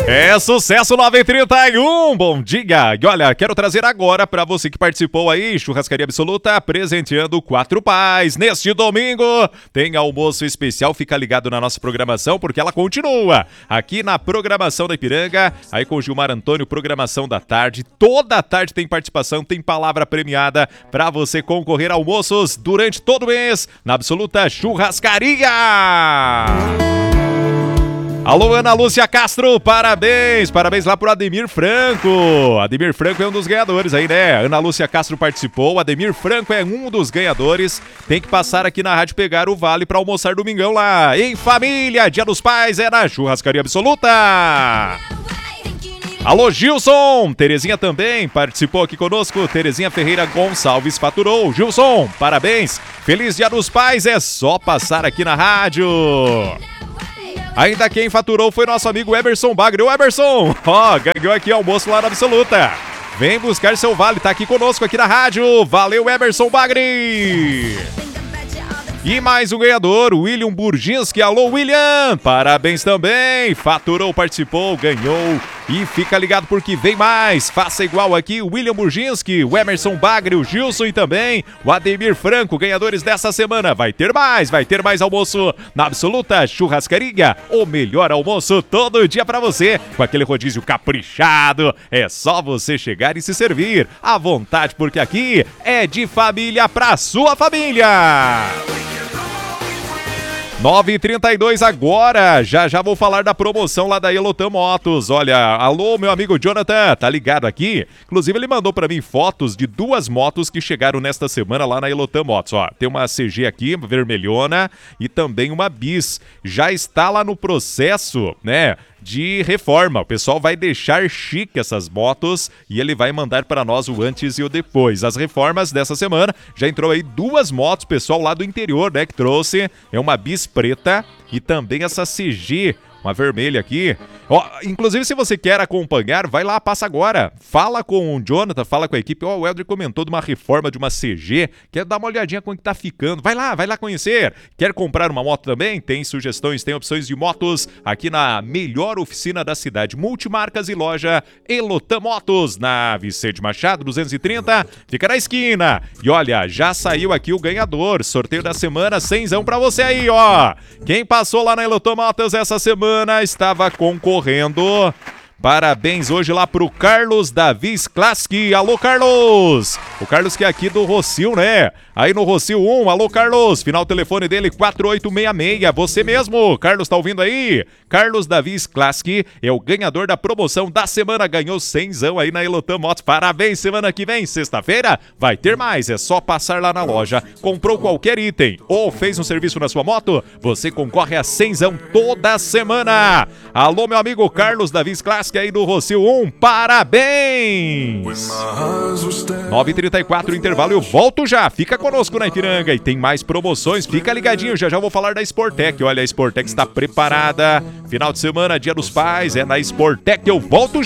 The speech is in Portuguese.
É sucesso 931, bom dia! E olha, quero trazer agora para você que participou aí, Churrascaria Absoluta, presenteando 4 pais. Neste domingo tem almoço especial, fica ligado na nossa programação, porque ela continua aqui na programação da Ipiranga, aí com o Gilmar Antônio, programação da tarde. Toda a tarde tem participação, tem palavra premiada para você concorrer a almoços durante todo o mês na Absoluta Churrascaria! Alô, Ana Lúcia Castro, parabéns! Parabéns lá pro Ademir Franco. Ademir Franco é um dos ganhadores aí, né? Ana Lúcia Castro participou, Ademir Franco é um dos ganhadores. Tem que passar aqui na rádio pegar o vale pra almoçar domingão lá. Em família, Dia dos Pais é na Churrascaria Absoluta. Alô, Gilson! Terezinha também participou aqui conosco. Terezinha Ferreira Gonçalves faturou. Gilson, parabéns! Feliz Dia dos Pais, é só passar aqui na rádio. Ainda quem faturou foi nosso amigo Emerson Bagre. Ô Emerson, ganhou aqui almoço lá na Absoluta. Vem buscar seu vale, tá aqui conosco aqui na rádio. Valeu, Emerson Bagre. E mais um ganhador, William Burginski. Alô, William, parabéns também. Faturou, participou, ganhou. E fica ligado porque vem mais. Faça igual aqui, o William Burginski, o Emerson Bagre, o Gilson e também o Ademir Franco, ganhadores dessa semana. Vai ter mais almoço na Absoluta Churrascaria. O melhor almoço todo dia pra você, com aquele rodízio caprichado. É só você chegar e se servir à vontade, porque aqui é de família pra sua família. 9h32 agora, já vou falar da promoção lá da Elotam Motos. Olha, alô, meu amigo Jonathan, tá ligado aqui? Inclusive ele mandou pra mim fotos de 2 motos que chegaram nesta semana lá na Elotam Motos. Ó, tem uma CG aqui, vermelhona, e também uma Bis. Já está lá no processo, né, de reforma. O pessoal vai deixar chique essas motos e ele vai mandar para nós o antes e o depois. As reformas dessa semana, já entrou aí 2 motos, pessoal lá do interior, né, que trouxe. É uma Bis preta e também essa CG, uma vermelha aqui. Ó, inclusive, se você quer acompanhar, vai lá, passa agora. Fala com o Jonathan, fala com a equipe. Ó, o Helder comentou de uma reforma de uma CG. Quer dar uma olhadinha como que tá ficando. Vai lá conhecer. Quer comprar uma moto também? Tem sugestões, tem opções de motos aqui na melhor oficina da cidade. Multimarcas e loja Elotam Motos, na Vicente Machado, 230. Fica na esquina. E olha, já saiu aqui o ganhador. Sorteio da semana, 100zão pra você aí, ó. Quem passou lá na Elotam Motos essa semana estava concorrendo. Parabéns hoje lá pro Carlos Davis Klaski. Alô, Carlos! O Carlos que é aqui do Rossio, né? Aí no Rossio 1, alô, Carlos. Final telefone dele, 4866. Você mesmo, Carlos, tá ouvindo aí? Carlos Davis Klaski é o ganhador da promoção da semana. Ganhou 100zão aí na Elotam Motos. Parabéns, semana que vem, sexta-feira, vai ter mais. É só passar lá na loja. Comprou qualquer item ou fez um serviço na sua moto, você concorre a 100zão toda semana. Alô, meu amigo Carlos Davis Klaski aí do Rossio 1, parabéns! 9h34, intervalo, eu volto já, fica conosco na Ipiranga e tem mais promoções, fica ligadinho, já vou falar da Sportec. Olha, a Sportec está preparada, final de semana, Dia dos Pais, é na Sportec, eu volto já!